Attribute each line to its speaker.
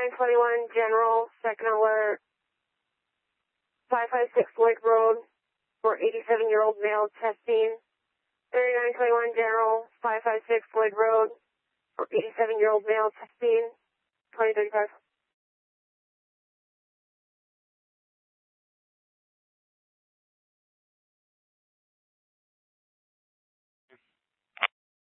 Speaker 1: 3921 General, second alert, 556 Lake Road for 87-year-old male testing. 3921 General, 556 Lake Road for 87-year-old male testing, 2035.